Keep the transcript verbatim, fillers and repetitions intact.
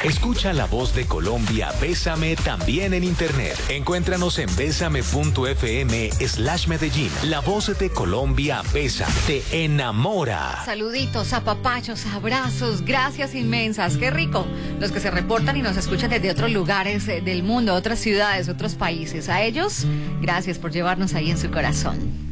Escucha La Voz de Colombia, Bésame también en internet. Encuéntranos en bésame.fm slash Medellín. La Voz de Colombia, Bésame, te enamora. Saluditos, apapachos, abrazos, gracias inmensas. Qué rico los que se reportan y nos escuchan desde otros lugares del mundo, otras ciudades, otros países. A ellos, gracias por llevarnos ahí en su corazón.